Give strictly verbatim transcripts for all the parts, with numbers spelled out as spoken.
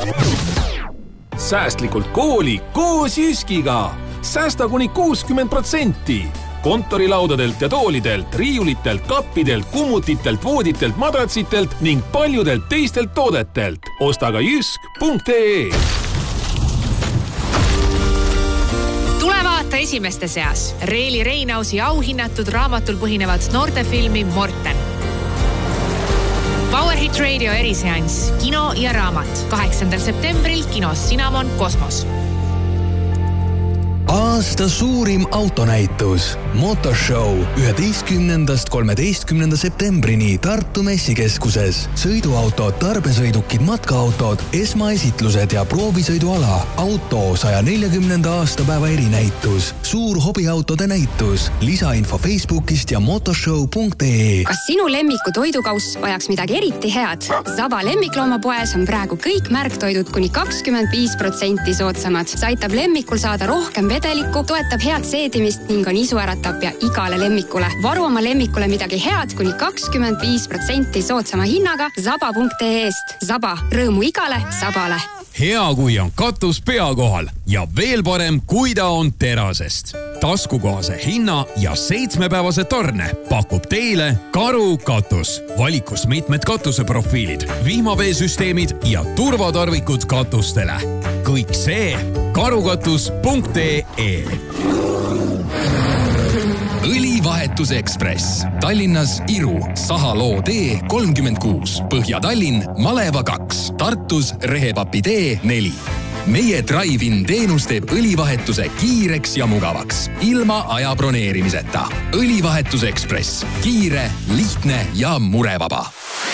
Säästlikult kooli koos Jyskiga. Säästa kuni kuuskümmend protsenti. Kontorilaudadelt ja toolidelt, riiulitelt, kappidelt, kummutitelt, vooditelt, madratsitelt ning paljudelt teistelt toodetelt. Osta ka jysk punkt ee. Tule vaata esimeste seas. Reeli Reinausi auhinnatud raamatul põhinevat noortefilmi Morten. Power Hit Radio eriseanss Kino ja raamat kaheksandal septembril kinos Cinnamon Kosmos. Aasta suurim autonäitus Motorshow üheteistkümnendast kolmeteistkümnenda septembrini Tartu messikeskuses. Sõiduautod, tarbesõidukid, matkaautod, esmaesitlused ja proovisõiduala. Auto saja neljakümnenda aastapäeva erinäitus. Suur hobiautode näitus. Lisainfo Facebookist ja motorshow punkt ee. Kas sinu lemmiku toidukauss vajaks midagi eriti head? Zaba lemmikloomapoes on praegu kõik märktoidud kuni kakskümmend viis protsenti soodsamad. See aitab lemmikul saada rohkem vedelikku, toetab head seedimist ning on isuäratab ja igale lemmikule. Varu oma lemmikule midagi head kuni kakskümmend viis protsenti soodsama hinnaga zaba punkt ee-st. Zaba, rõõmu igale Zabale. Hea, kui on katus pea kohal ja veel parem, kui ta on terasest. Taskukohase hinna ja seitsmepäevase tarne pakub teile Karu katus. Valikus mitmed katuseprofiilid, vihmaveesüsteemid ja turvatarvikud katustele. Kõik see karukatus punkt ee. Õlivahetuse Ekspress. Tallinnas Iru, Sahaloo tee kolmkümmend kuus. Põhja-Tallinn, Maleva kaks. Tartus Rehepapi tee neli. Meie Drive-in teenus teeb õlivahetuse kiireks ja mugavaks. Ilma aja broneerimiseta. Õlivahetuse Ekspress. Kiire, lihtne ja murevaba.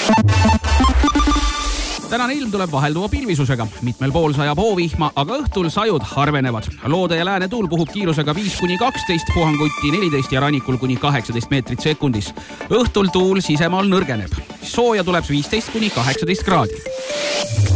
Tänane ilm tuleb vahelduva pilvisusega. Mitmel pool sajab hoovihma, aga õhtul sajud harvenevad. Loode ja lääne tuul puhub kiirusega viis kuni kaksteist, puhanguti neliteist ja rannikul kuni kaheksateist meetrit sekundis. Õhtul tuul sisemaal nõrgeneb. Sooja tuleb viisteist kuni kaheksateist kraadi.